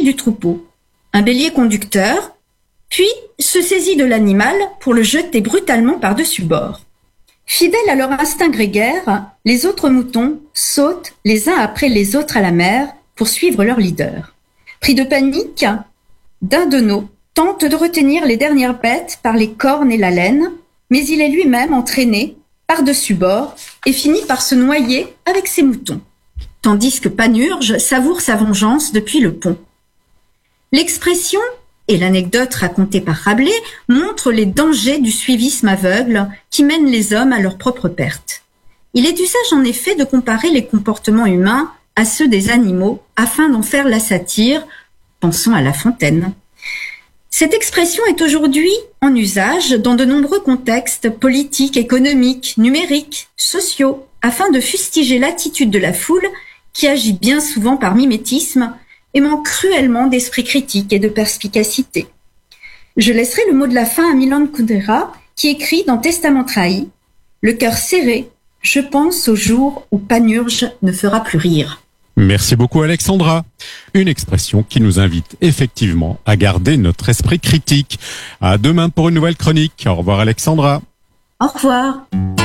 du troupeau. Un bélier conducteur, puis se saisit de l'animal pour le jeter brutalement par-dessus bord. Fidèles à leur instinct grégaire, les autres moutons sautent les uns après les autres à la mer pour suivre leur leader. Pris de panique, Dindonneau tente de retenir les dernières bêtes par les cornes et la laine, mais il est lui-même entraîné par-dessus bord et finit par se noyer avec ses moutons, tandis que Panurge savoure sa vengeance depuis le pont. L'expression et l'anecdote racontée par Rabelais montrent les dangers du suivisme aveugle qui mène les hommes à leur propre perte. Il est d'usage en effet de comparer les comportements humains à ceux des animaux afin d'en faire la satire. Pensons à La Fontaine. Cette expression est aujourd'hui en usage dans de nombreux contextes politiques, économiques, numériques, sociaux, afin de fustiger l'attitude de la foule qui agit bien souvent par mimétisme et manque cruellement d'esprit critique et de perspicacité. Je laisserai le mot de la fin à Milan Kundera qui écrit dans Testament trahi « Le cœur serré, je pense au jour où Panurge ne fera plus rire ». Merci beaucoup Alexandra. Une expression qui nous invite effectivement à garder notre esprit critique. À demain pour une nouvelle chronique. Au revoir Alexandra. Au revoir.